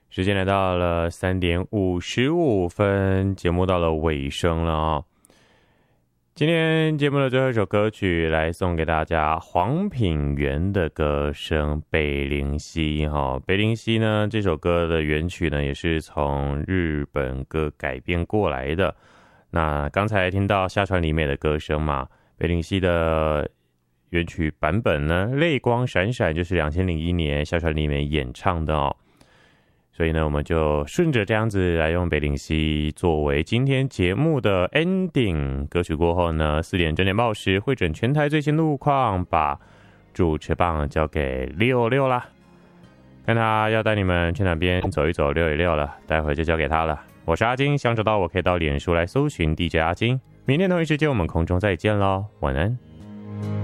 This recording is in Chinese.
时间来到了3:55，节目到了尾声了哦。今天节目的最后一首歌曲来送给大家，黄品源的歌声《北灵溪》哈。北灵溪呢，这首歌的原曲呢也是从日本歌改编过来的。那刚才听到夏川里美的歌声嘛，北灵溪的原曲版本呢，泪光闪闪就是2001年夏川里美演唱的哦。所以呢，我们就顺着这样子来用北灵溪作为今天节目的 ending 歌曲。过后呢，4点整点报时会诊全台最新路况，把主持棒交给六六啦。看他要带你们去哪边走一走、溜一溜了，待会就交给他了。我是阿金，想找到我可以到脸书来搜寻 DJ 阿金。明天同一时间我们空中再见咯，晚安。